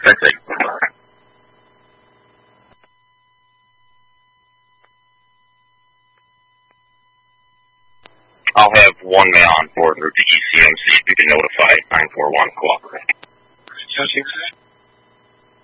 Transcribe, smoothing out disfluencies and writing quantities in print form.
That's it. I'll have one man on board route to ECMC if you can notify 941 cooperate. Touching